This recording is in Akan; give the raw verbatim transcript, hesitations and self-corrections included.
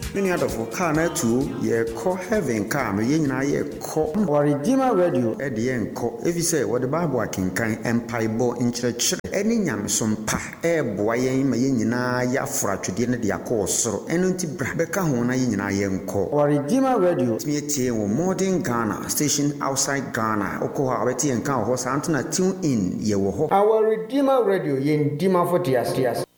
Many other for car na two ye call heaven car me yen na ye call our Redeemer Radio e de yen call if you say what the Bible can kan empire bo in church any nyamsom pa e boa yen ma yen nyina ya fra twede ne de akọ soro eno nti bra beka ho na yen nyina yen call our Redeemer Radio me tie wo modern Ghana station outside Ghana okọ ha beti yen kan ho sa antena tune in ye wo ho our Redeemer Radio yen dima for tias tias